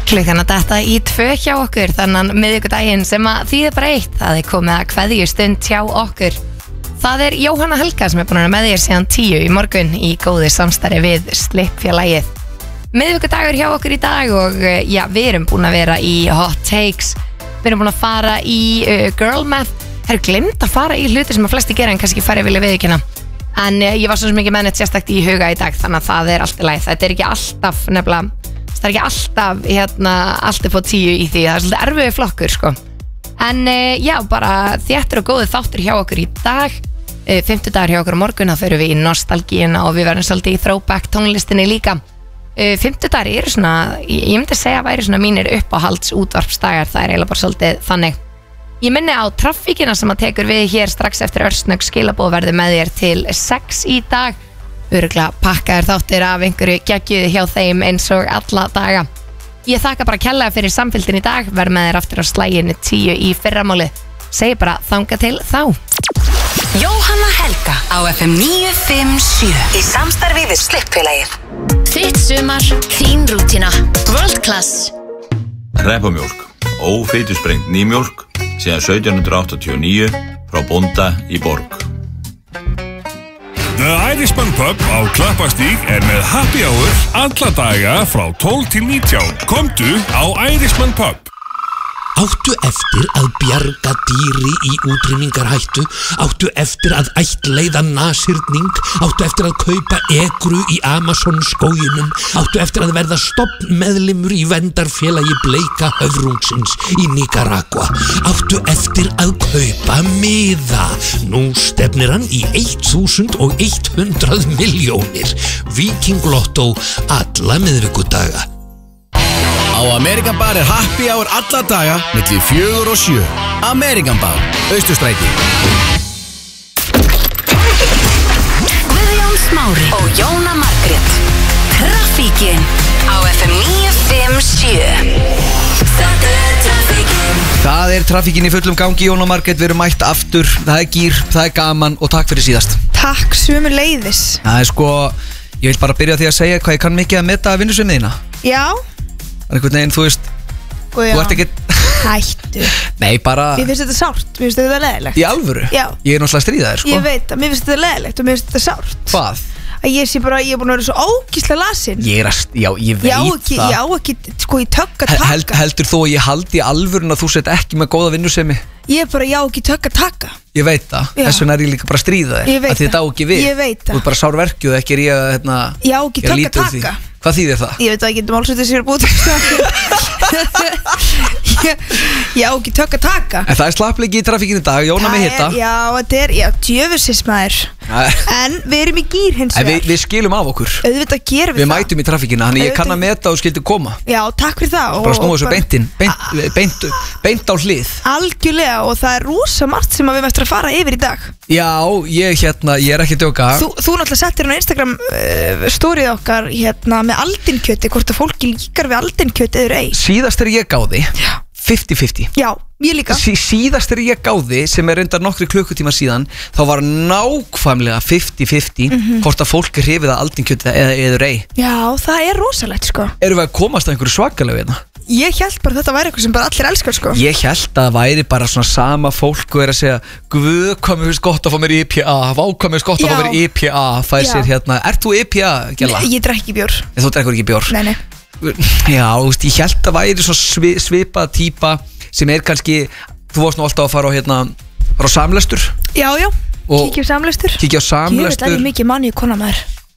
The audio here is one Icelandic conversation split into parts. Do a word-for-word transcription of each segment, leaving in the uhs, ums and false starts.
klukkan að detta í tvö hjá okkur þannig miðvikudaginn sem að þýðir bara eitt það er komið að kveðjustund hjá okkur. Það er Jóhanna Helga sem er búin að vera með þér síðan tíu í morgun í góðu samstarfi við Slippfélagið. Miðvikudagur hjá okkur í dag og já, við erum búin að vera í Hot Takes, við erum búin að fara í uh, Girl Math. Það er glimt að fara í hluti sem að flesti gera en kannski færri vilja viðurkenna. En uh, ég var svo mikið með neitt sérstakt í huga í dag þannig að það er allt í lagi. Þetta er ekki alltaf nefnilega, það er ekki alltaf hérna, alltaf på tíu í því, það er svolítið erfiði flokkur sko. En uh, já, bara þéttur og góðu þáttur hjá okkur í dag. uh, Fimmtudagur hjá okkur á morgun, þá förum við í nostalgíuna og við verðum svolítið í throwback tónlistinni líka. uh, Fimmtudagur eru svona, ég, ég myndi segja að væri svona mínir uppáhalds útvarpsdagar, það er eiginlega bara svolítið þannig. Ég minni á traffíkina sem að tekur við hér strax eftir örsnögg skilaboð verður með þér til sex í dag. Örugglega pakkaðir þáttir af einhverju geggjuði hjá þeim eins og alla daga. Ég þakka bara kærlega fyrir samfylgdin í dag, verð með þér aftur á slæginu tíu í fyrramáli. Segi bara þanga til þá. Jóhanna Helga á F M níu fimm sjö í samstarfi við Slippfélagið. Þitt sumar, þín rútína, World Class. Repamjólk, ófitusprengt nýmjólk síðan sautján hundruð áttatíu og níu frá bónda í Borg. The Irishman Pub á Klappastíg er með happy hour alla daga frá tólf til nítján. Komdu á Irishman Pub. Áttu eftir að bjarga dýri í útrýmingarhættu, áttu eftir að ættleiða nasirning, áttu eftir að kaupa egru í Amazon skóginum, áttu eftir að verða stofnmeðlimur í verndarfélagi bleika höfrungsins í Nicaragua, áttu eftir að kaupa miða. Nú stefnir hann í þúsund hundrað milljónir. Viking Lotto alla miðvikudaga. Á Amerikan Bar er happy hour alla daga milli fjögur og sjö. Amerikan Bar, Austurstræti. Guðjón Smári og Jóna Margrét. Traffíkin á F M níu fimm sjö. Þetta er traffíkin. Það er traffíkin í fullum gangi, Jóna Margrét, við erum mætt aftur. Það er gýr, það er gaman og takk fyrir síðast. Takk sömuleiðis. Það er sko, ég vil bara byrja því að segja hvað ég kann mikið að meta vinnusvimiðina. Já. Það er einhvern veginn, þú veist, Guðjón, þú ert ekkert... Hættu. Nei, bara... Mér finnst þetta sárt, mér finnst þetta leðilegt. Í alvöru? Já. Ég er náttúrulega að stríða þér, sko. Ég veit að mér finnst þetta leðilegt og mér finnst þetta sárt. Hvað? Að ég sé bara, ég er búin að vera svo ógíslega lasin. Ég er að, já, ég veit já, ekki, það. Já, ekki, sko, ég tökk að taka. Held, heldur þú að ég haldi í alvörun að þú sett ekki með góða vinnusemi? Ég er bara, já, ekki tökk að taka. Ég veit það, Já. þess vegna er ég líka bara að stríða þér. Ég veit Að þið það. dá ekki við. Ég veit það. Þú er bara sárverkjuð, ekki er ég að, hérna... Já, ekki ég tökk lít að úr því. taka. Hvað þýðir það? Ég veit að ég getur málsveitir sér búið Já, ekki tökk að taka. En það er slappleiki í traffíkinu í dag, Jóna með hitta. Já, þetta er, já, djöfusins maður. En við erum í gýr hins En vegar. við, við skilum af okkur. Auðvitað gerum við Við það. mætum í traffíkina, þannig ég kann að Auðvitað- meta og skildi koma. Já, takk fyrir það. Bara og- snúa þessu bara- beintinn, beint, beint, beint á hlið. Algjörlega, og það er rosa margt sem að við erum eftir að fara yfir í dag. Já, ég hérna, ég er ekki að djóka. Þú, þú náttúrulega settir hérna á Instagram uh, stórið okkar hérna með aldinkjöti, hvort að fólki líkar við aldinkjöti eður ei. Síðast er ég gáði fimmtíu fimmtíu. Já, ég líka. Sí, Síðast er ég gáði, sem er reyndar nokkri klukkutíma síðan, þá var nákvæmlega fimmtíu fimmtíu Mhm. hvort að fólk er hrifið að aldinkjöti eða eður ei. Já, það er rosalegt sko. Erum við að komast að einhverju svakalega við það? Ég held bara að þetta væri eitthvað sem bara allir elskar sko. Ég held að það væri bara svona sama fólk og er að segja, guð, hvað mér finnst gott að fá mér I P A, vá, hvað mér finnst gott að Já. fá mér I P A, fær Já. sér hérna, ert þú I P A, Gjalla? Nei, ég drekk ekki bjór. En þú drekkur ekki bjór? Nei, nei. Já, þú veist, ég held að væri svona svi, svipað típa sem er kannski, þú varst nú alltaf að fara á hérna, fara á samlestur. Já, já, Og- kíkjum samlestur. Kíkja á samlestur. Ég veit alveg mikið manni í kona maður.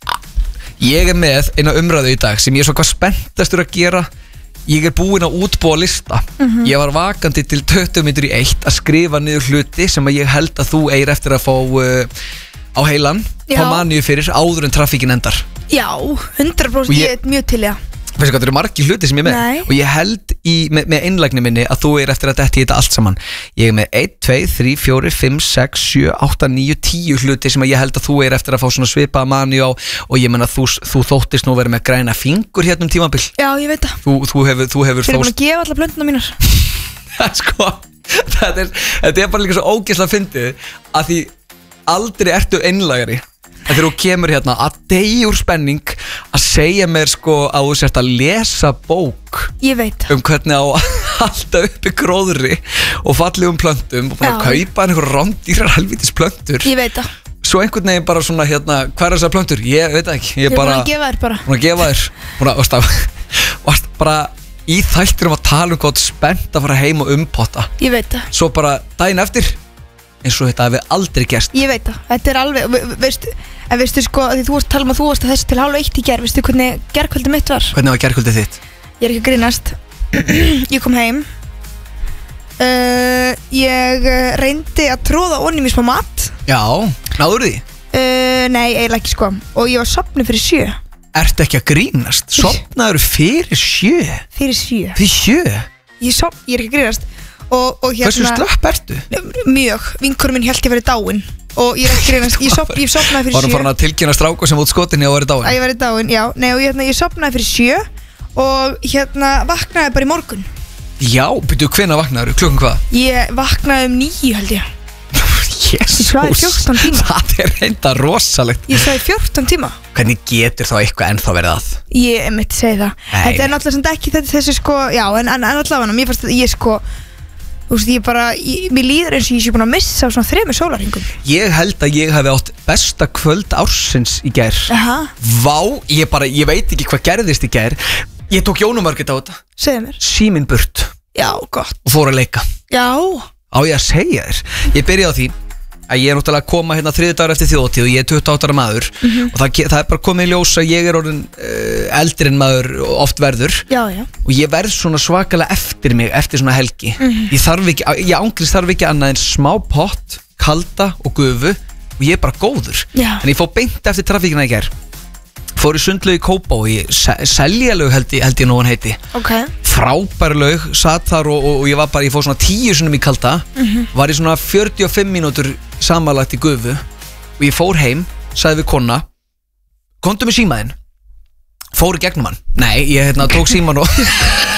Ég er með eina umræðu í dag sem ég er svo hvað spenntastur að gera. Ég er búinn að útbúa lista. Mhm. Ég var vakandi til tuttugu mínútur í eitt að skrifa niður hluti sem að ég held að þú eigir eftir að fá uh, á heilan, Já. fá maníu fyrir áður en traffíkin endar. Já, hundrað prósent Og ég- ég er mjög til í það. Veistu hvað, það eru margir hluti sem ég er með. Nei. Og ég held í, með, með einlægni minni að þú er eftir að detti í þetta allt saman. Ég er með einn, tveir, þrír, fjórir, fimm, sex, sjö, átta, níu, tíu hluti sem að ég held að þú er eftir að fá svona svipaða maníu á. Og ég menna þú, þú þóttist nú verið með græna fingur hérna um tímabil. Já, ég veit það. Þú, þú hefur, þú hefur Þeir eru búin að gefa alla blönduna mínar. sko, þetta er, þetta er bara líka svo ógeðslega fyndið að því aldrei ertu einlægari en þegar þú kemur hérna að deyja úr spenning að segja mér sko að þú sért að lesa bók Ég veit um hvernig á að halda uppi gróðri og fallegum plöntum og bara Já. kaupa einhver rándýrar helvítis plöntur. Ég veit það Svo einhvern veginn bara svona hérna, hvað er þessar plöntur? Ég veit það ekki. Ég Ég er bara búin að gefa þér bara búin að gefa þér búin að, varst, að, varst bara í þættinum að tala um hvað spennt að fara heim og umpotta. Ég veit það Svo bara daginn eftir eins og þetta hefði aldrei gerst. Ég veit það, þetta er alveg, ve- ve- veistu, en veistu sko, því þú varst að tala um að þú varst að þessu til hálf eitt í ger, veistu hvernig gerkvöldi mitt var? Hvernig var gerkvöldið þitt? Ég er ekki að grínast, ég kom heim, uh, ég uh, reyndi að tróða onni mér smá mat, Já, náður því? uh, nei, eiginlega ekki sko, og ég var sopnuð fyrir sjö, Ertu ekki að grínast? Sopnaður fyrir sjö? fyrir sjö, Fyrir sjö? ég, sop, ég er ekki að grínast, og, og hérna, Hversu slöpp ertu? mjög, vinkurum minn held ég verið dáin, og ég er ekki að grínast, ég, sop, ég sopnaði fyrir Varum sjö, farin að tilkynna stráku sem út skotinni og verið dáin? að ég verið dáin, já, nei, og hérna, ég sopnaði fyrir sjö, og hérna, vaknaði bara í morgun, Já, byrju, hvenær vaknaður? Klukkan hvað? ég vaknaði um níu held ég, Jésús, svaf í fjórtán tíma. Það er reynda rosalegt. ég sagði fjórtán tíma, Hvernig getur þá eitthvað ennþá verið að? ég mitt segi það, Nei. þetta er náttúrulega samt ekki þetta þessi sko, já, en, en, en allavega, mér fannst þetta, ég sko, þú veist, ég bara, ég, mér líður eins og ég sé búin að missa á svona þremur sólarhingum, Ég held að ég hefði átt besta kvöld ársins í gær. aha, Vá, ég bara, ég veit ekki hvað gerðist í gær. Ég tók Jónumörgit á þetta. segðu mér, Síminn burt já, gott, og fór að leika. já, Á ég að segja þér. Ég byrjaði á því að ég er náttúrulega að koma hérna þriði dagur eftir þjóðatíð og ég er tuttugu og átta ára maður og það, ge- það er bara komið í ljós að ég er orðin uh, eldri en maður oft verður já, já, og ég verð svona svakalega eftir mig eftir svona helgi. Ég þarf ekki, ég ángriðs þarf ekki annað en smá pott, kalda og gufu og ég er bara góður. Já. En ég fór beint eftir trafíkina í gær. Fór í sundlaug í Kópavogi, se, Seljalög held ég, held ég nú hann heiti. ok, Frábær laug, satt þar og, og, og ég var bara, ég fór svona tíu sinnum í kalda, var í svona fjörutíu og fimm mínútur samanlagt í gufu og ég fór heim, sagði við konna, komdu með símaðinn, fór í gegnum hann, nei, ég hérna tók síman og